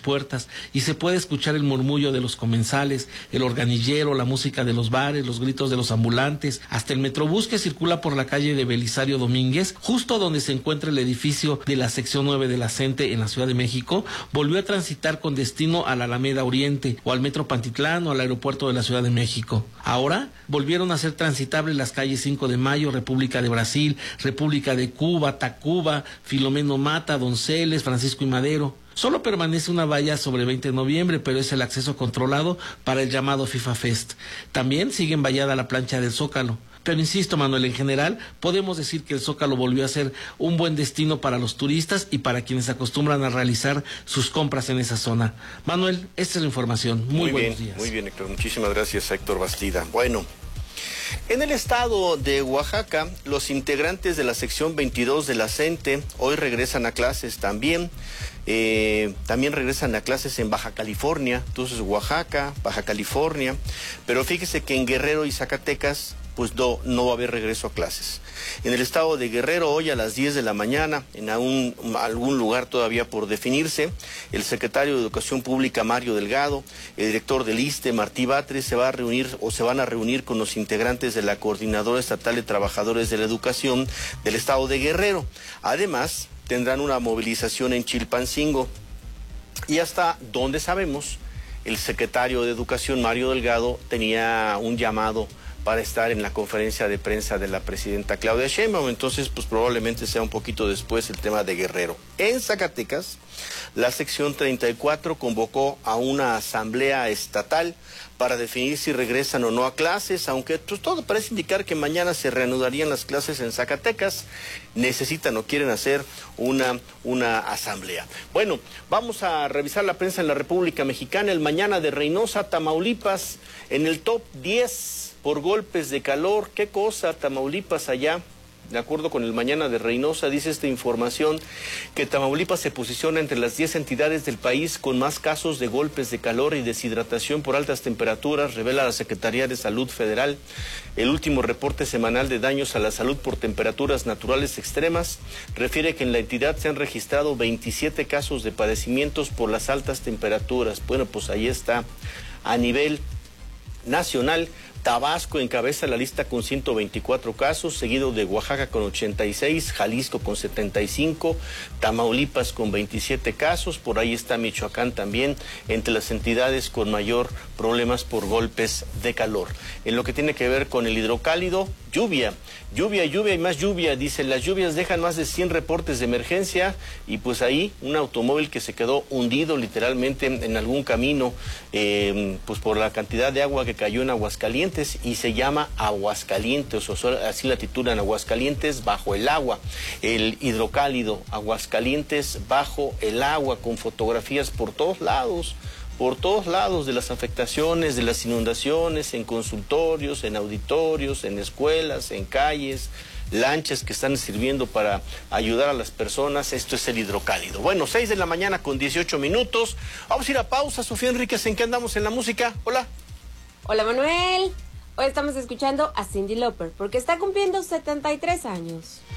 puertas y se puede escuchar el murmullo de los comensales, el organillero, la música de los bares, los gritos de los ambulantes, hasta el metrobús que circula por la calle de Belisario Domínguez, justo donde se encuentra el edificio de la sección 9 de la CENTE en la Ciudad de México, volvió a transitar con destino a la Alameda Oriente o al Metro Pantitlán o al aeropuerto de la Ciudad de México. Ahora volvieron a ser transitables las calles 5 de Mayo, República de Brasil, República de Cuba, Tacuba, Filomeno Mata, Donceles, Francisco y Madero. Solo permanece una valla sobre 20 de noviembre, pero es el acceso controlado para el llamado FIFA Fest. También sigue envallada la plancha del Zócalo. Pero insisto, Manuel, en general podemos decir que el Zócalo volvió a ser un buen destino para los turistas y para quienes acostumbran a realizar sus compras en esa zona. Manuel, esta es la información. Muy buenos días. Muy bien, Héctor. Muchísimas gracias, Héctor Bastida. Bueno, en el estado de Oaxaca, los integrantes de la sección 22 de la CENTE hoy regresan a clases también. También regresan a clases en Baja California, entonces Oaxaca, Baja California. Pero fíjese que en Guerrero y Zacatecas pues no va a haber regreso a clases. En el estado de Guerrero, hoy a las 10 de la mañana, en algún lugar todavía por definirse, el secretario de Educación Pública, Mario Delgado, el director del ISSSTE, Martí Batres, se van a reunir con los integrantes de la Coordinadora Estatal de Trabajadores de la Educación del estado de Guerrero. Además, tendrán una movilización en Chilpancingo. Y hasta donde sabemos, el secretario de Educación, Mario Delgado, tenía un llamado para estar en la conferencia de prensa de la presidenta Claudia Sheinbaum. Entonces, pues probablemente sea un poquito después el tema de Guerrero. En Zacatecas, la sección 34 convocó a una asamblea estatal para definir si regresan o no a clases, aunque pues, todo parece indicar que mañana se reanudarían las clases en Zacatecas. Necesitan o quieren hacer una asamblea. Bueno, vamos a revisar la prensa en la República Mexicana. El mañana de Reynosa, Tamaulipas, en el top 10 por golpes de calor. ¿Qué cosa, Tamaulipas allá? De acuerdo con el mañana de Reynosa, dice esta información que Tamaulipas se posiciona entre las 10 entidades del país con más casos de golpes de calor y deshidratación por altas temperaturas, revela la Secretaría de Salud Federal. El último reporte semanal de daños a la salud por temperaturas naturales extremas refiere que en la entidad se han registrado 27 casos de padecimientos por las altas temperaturas. Bueno, pues ahí está. A nivel nacional, Tabasco encabeza la lista con 124 casos, seguido de Oaxaca con 86, Jalisco con 75, Tamaulipas con 27 casos, por ahí está Michoacán también, entre las entidades con mayor problemas por golpes de calor. En lo que tiene que ver con el hidrocálido, lluvia y más lluvia, dicen, las lluvias dejan más de 100 reportes de emergencia y pues ahí un automóvil que se quedó hundido literalmente en algún camino, pues por la cantidad de agua que cayó en Aguascalientes, y se llama Aguascalientes, o así la titulan, Aguascalientes bajo el agua, el hidrocálido, Aguascalientes bajo el agua, con fotografías por todos lados de las afectaciones, de las inundaciones, en consultorios, en auditorios, en escuelas, en calles, lanchas que están sirviendo para ayudar a las personas. Esto es el hidrocálido. Bueno, 6 de la mañana con 18 minutos. Vamos a ir a pausa. Sofía Enríquez, ¿en qué andamos en la música? Hola. Hola, Manuel. Hoy estamos escuchando a Cyndi Lauper porque está cumpliendo 73 años.